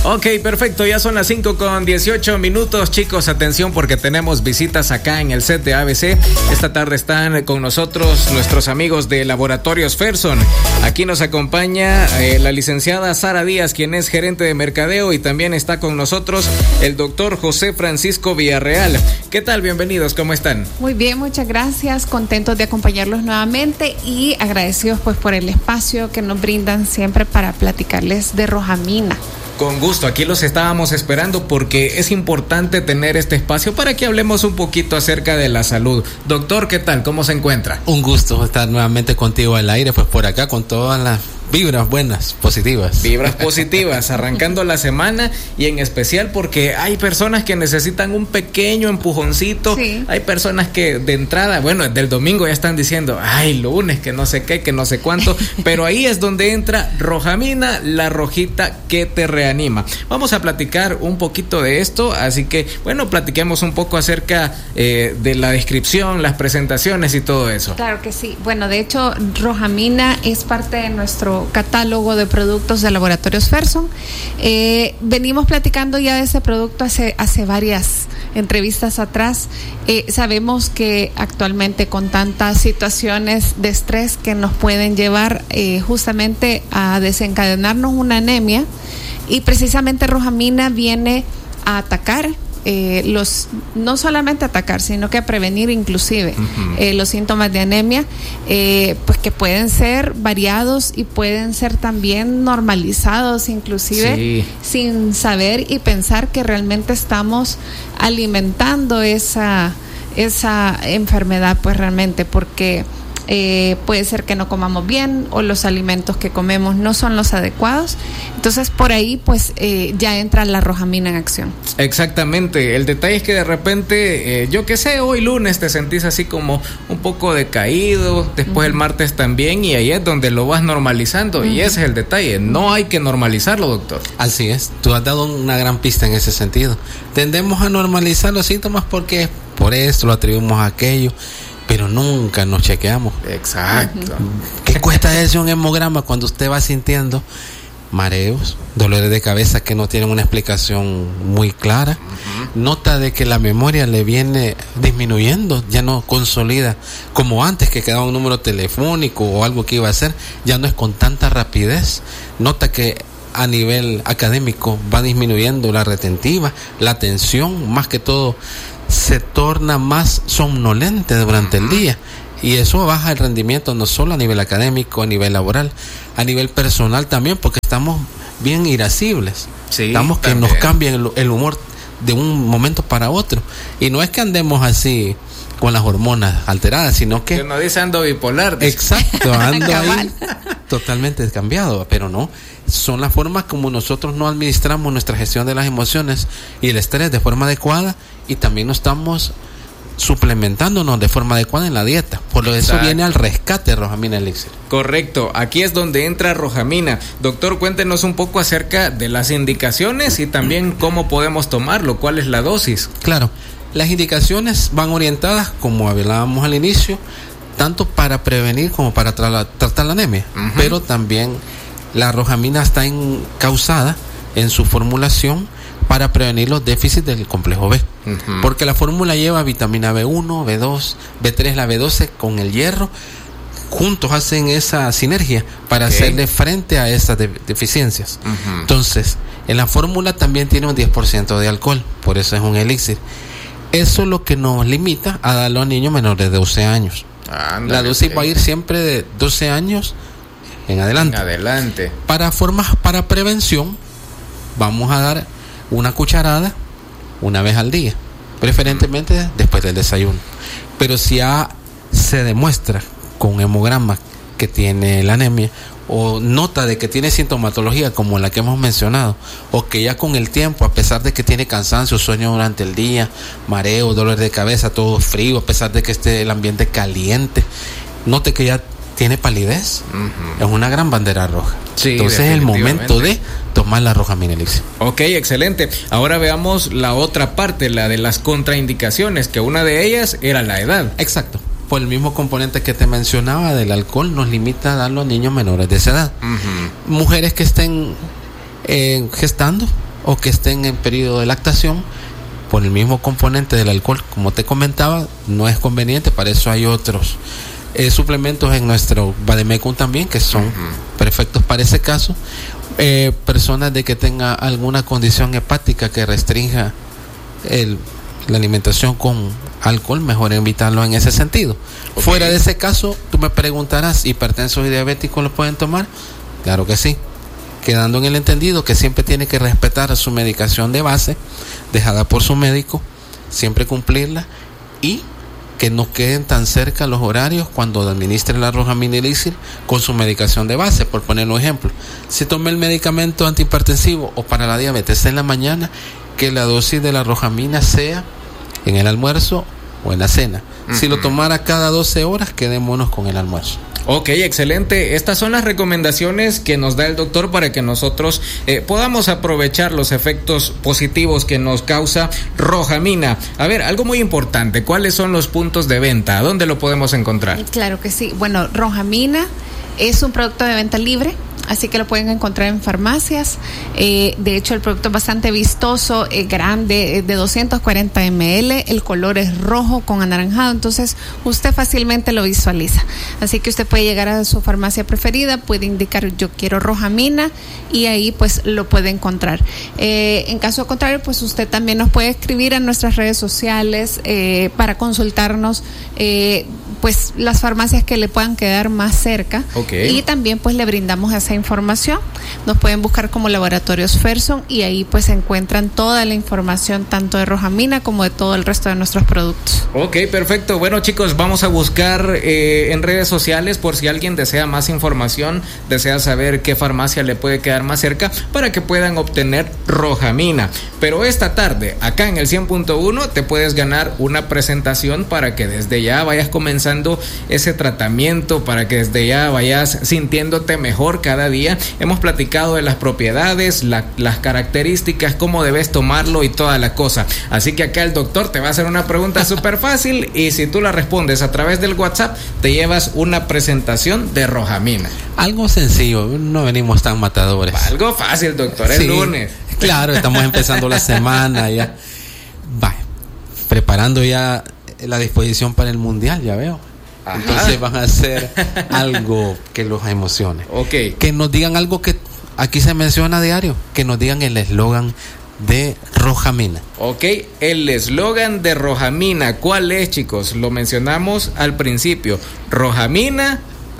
Ok, perfecto, ya son las 5:18, chicos, atención porque tenemos visitas acá en el set de ABC. Esta tarde están con nosotros nuestros amigos de Laboratorios Ferson. Aquí nos acompaña la licenciada Sara Díaz, quien es gerente de mercadeo, y también está con nosotros el doctor José Francisco Villarreal. ¿Qué tal? Bienvenidos, ¿cómo están? Muy bien, muchas gracias, contentos de acompañarlos nuevamente y agradecidos pues por el espacio que nos brindan siempre para platicarles de Rojamina. Con gusto, aquí los estábamos esperando porque es importante tener este espacio para que hablemos un poquito acerca de la salud. Doctor, ¿qué tal? ¿Cómo se encuentra? Un gusto estar nuevamente contigo al aire, pues por acá con todas las vibras buenas, positivas. Vibras positivas, arrancando la semana, y en especial porque hay personas que necesitan un pequeño empujoncito. Sí. Hay personas que de entrada, bueno, del domingo ya están diciendo, ay, lunes, que no sé qué, que no sé cuánto, pero ahí es donde entra Rojamina, la rojita que te reanima. Vamos a platicar un poquito de esto, así que, bueno, platiquemos un poco acerca de la descripción, las presentaciones y todo eso. Claro que sí. Bueno, de hecho, Rojamina es parte de nuestro catálogo de productos de Laboratorios Ferson. Venimos platicando ya de ese producto hace varias entrevistas atrás. Sabemos que actualmente con tantas situaciones de estrés que nos pueden llevar justamente a desencadenarnos una anemia, y precisamente Rojamina viene a atacar no solamente atacar, sino que a prevenir inclusive los síntomas de anemia, pues que pueden ser variados y pueden ser también normalizados inclusive, sí, sin saber y pensar que realmente estamos alimentando esa enfermedad, pues realmente, porque puede ser que no comamos bien o los alimentos que comemos no son los adecuados. Entonces por ahí pues ya entra la Rojamina en acción. Exactamente, el detalle es que de repente yo qué sé, hoy lunes te sentís así como un poco decaído, después el martes también, y ahí es donde lo vas normalizando, y ese es el detalle, no hay que normalizarlo, doctor. Así es, tú has dado una gran pista en ese sentido. Tendemos a normalizar los síntomas porque por esto lo atribuimos a aquello, pero nunca nos chequeamos. Exacto. ¿Qué cuesta hacerse un hemograma cuando usted va sintiendo mareos, dolores de cabeza que no tienen una explicación muy clara? Nota de que la memoria le viene disminuyendo, ya no consolida como antes, que quedaba un número telefónico o algo que iba a hacer, ya no es con tanta rapidez. Nota que a nivel académico va disminuyendo la retentiva, la atención, más que todo se torna más somnolente durante el día, y eso baja el rendimiento no solo a nivel académico, a nivel laboral, a nivel personal también, porque estamos bien irascibles. Sí, estamos que nos cambian el humor de un momento para otro, y no es que andemos así con las hormonas alteradas, sino que uno dice ando bipolar. Exacto, ando ahí totalmente descambiado, pero no, son las formas como nosotros no administramos nuestra gestión de las emociones y el estrés de forma adecuada, y también no estamos suplementándonos de forma adecuada en la dieta. Por eso viene al rescate Rojamina Elixir. Correcto, aquí es donde entra Rojamina. Doctor, cuéntenos un poco acerca de las indicaciones y también cómo podemos tomarlo, cuál es la dosis. Claro, las indicaciones van orientadas, como hablábamos al inicio, tanto para prevenir como para tratar la anemia, pero también la Rojamina está causada en su formulación para prevenir los déficits del complejo B, porque la fórmula lleva vitamina B1, B2, B3, la B12 con el hierro, juntos hacen esa sinergia para hacerle frente a esas deficiencias. Entonces, en la fórmula también tiene un 10% de alcohol, por eso es un elixir. Eso es lo que nos limita a darlo a niños menores de 12 años. La dosis va a ir siempre de 12 años en adelante. Para prevención, vamos a dar una cucharada una vez al día, preferentemente después del desayuno. Pero si ya se demuestra con hemograma que tiene la anemia, o nota de que tiene sintomatología como la que hemos mencionado, o que ya con el tiempo, a pesar de que tiene cansancio, sueño durante el día, mareo, dolor de cabeza, todo frío, a pesar de que esté el ambiente caliente, note que ya tiene palidez, es una gran bandera roja. Sí, entonces es el momento de tomar la Rojamina Elixir. Ok, excelente. Ahora veamos la otra parte, la de las contraindicaciones, que una de ellas era la edad. Exacto. Por el mismo componente que te mencionaba del alcohol, nos limita a darlo a niños menores de esa edad. Mujeres que estén gestando, o que estén en periodo de lactación, por el mismo componente del alcohol, como te comentaba, no es conveniente. Para eso hay otros suplementos en nuestro Vademecum también, que son perfectos para ese caso. Personas de que tenga alguna condición hepática que restrinja la alimentación con alcohol, mejor evitarlo en ese sentido. Fuera de ese caso, tú me preguntarás, ¿hipertensos y diabéticos lo pueden tomar? Claro que sí, quedando en el entendido que siempre tiene que respetar su medicación de base dejada por su médico, siempre cumplirla, y que no queden tan cerca los horarios cuando administre la Rojamina Elixir con su medicación de base. Por poner un ejemplo, si tome el medicamento antihipertensivo o para la diabetes en la mañana, que la dosis de la Rojamina sea en el almuerzo o en la cena. Si lo tomara cada 12 horas, quedémonos con el almuerzo. Ok, excelente. Estas son las recomendaciones que nos da el doctor para que nosotros podamos aprovechar los efectos positivos que nos causa Rojamina. A ver, algo muy importante, ¿cuáles son los puntos de venta? ¿Dónde lo podemos encontrar? Claro que sí. Bueno, Rojamina es un producto de venta libre, así que lo pueden encontrar en farmacias. De hecho, el producto es bastante vistoso, es grande, es de 240 ml, el color es rojo con anaranjado, entonces usted fácilmente lo visualiza. Así que usted puede llegar a su farmacia preferida, puede indicar yo quiero Rojamina y ahí pues lo puede encontrar. En caso contrario, pues usted también nos puede escribir en nuestras redes sociales para consultarnos pues las farmacias que le puedan quedar más cerca. Y también pues le brindamos esa información. Nos pueden buscar como Laboratorios Ferson y ahí pues encuentran toda la información tanto de Rojamina como de todo el resto de nuestros productos. Ok, perfecto. Bueno, chicos, vamos a buscar en redes sociales por si alguien desea más información, desea saber qué farmacia le puede quedar más cerca para que puedan obtener Rojamina. Pero esta tarde, acá en el 100.1, te puedes ganar una presentación para que desde ya vayas comenzando ese tratamiento, para que desde ya vayas sintiéndote mejor cada día. Hemos platicado de las propiedades, las características, cómo debes tomarlo y toda la cosa. Así que acá el doctor te va a hacer una pregunta súper fácil y si tú la respondes a través del WhatsApp, te llevas una presentación de Rojamina. Algo sencillo, no venimos tan matadores. Algo fácil, doctor, el lunes. Claro, estamos empezando la semana ya. Vaya, preparando ya la disposición para el mundial, ya veo. Ajá. Entonces van a hacer algo que los emocione. Que nos digan algo que aquí se menciona a diario, que nos digan el eslogan de Rojamina. El eslogan de Rojamina, ¿cuál es, chicos? Lo mencionamos al principio. Rojamina,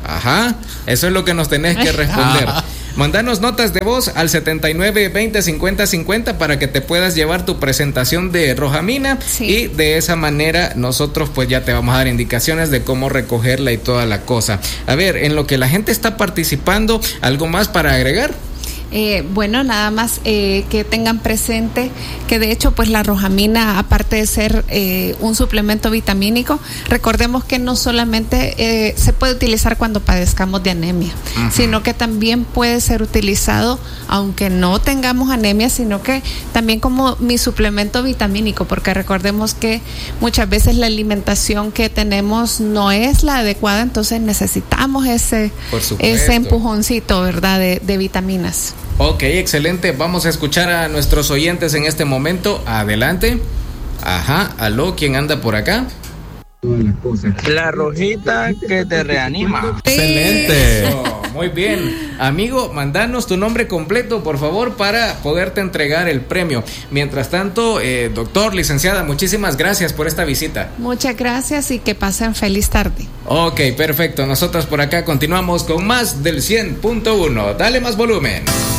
eso es lo que nos tenés que responder. Mandanos notas de voz al 79 20 50 50 para que te puedas llevar tu presentación de Rojamina y de esa manera nosotros pues ya te vamos a dar indicaciones de cómo recogerla y toda la cosa. A ver, en lo que la gente está participando, ¿algo más para agregar? Bueno, nada más que tengan presente que de hecho pues la Rojamina, aparte de ser un suplemento vitamínico, recordemos que no solamente se puede utilizar cuando padezcamos de anemia, sino que también puede ser utilizado aunque no tengamos anemia, sino que también como mi suplemento vitamínico, porque recordemos que muchas veces la alimentación que tenemos no es la adecuada, entonces necesitamos ese empujoncito, ¿verdad?, de vitaminas. Ok, excelente. Vamos a escuchar a nuestros oyentes en este momento. Adelante. Aló, ¿quién anda por acá? La rojita que te reanima. Excelente. Muy bien. Amigo, mandanos tu nombre completo, por favor, para poderte entregar el premio. Mientras tanto, doctor, licenciada, muchísimas gracias por esta visita. Muchas gracias y que pasen feliz tarde. Ok, perfecto. Nosotros por acá continuamos con más del 100.1. Dale más volumen.